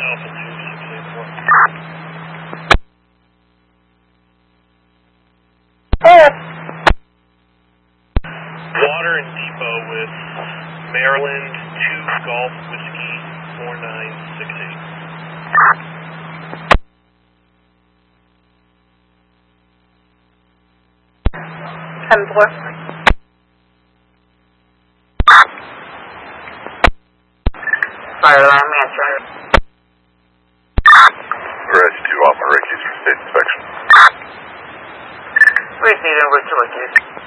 Alpha 2684. Water and Depot with Maryland 2 Golf Whiskey 4968. 10-4. Fire alarm answering. Garage 2 Alpha Rickies for state inspection. Receiving route to Rickies.